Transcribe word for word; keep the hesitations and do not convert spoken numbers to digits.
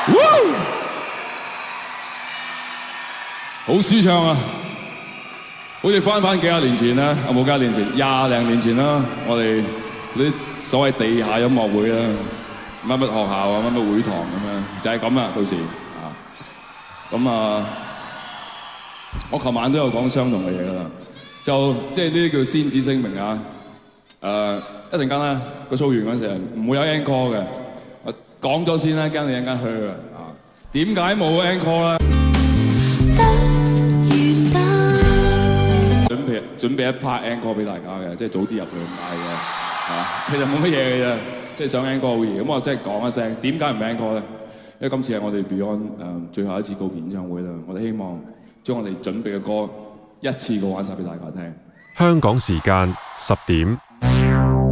好舒暢啊！好似翻返幾廿年前啦，有冇幾廿年前？廿零年前啦，我哋啲所謂地下音樂會啦，乜乜學校啊，乜乜會堂咁樣，就係咁啊！到時啊，咁啊，我琴晚都有講相同嘅嘢啦，就即係呢啲叫先旨聲明啊！誒，一陣間咧個 show 完嗰陣時唔會有 encore 嘅，我講咗先啦，驚你一陣間去啊！點解冇 encore 咧？準備準備一 part encore 俾大家嘅，即係早啲入去咁解嘅，嚇。其實冇乜嘢嘅啫，即係想 encore 好易。咁我即係講一聲，點解唔 encore 咧？因為今次係我哋 Beyond 誒最後一次告別演唱會啦，我哋希望將我哋準備嘅歌一次過玩晒俾大家聽。 香港時間十點。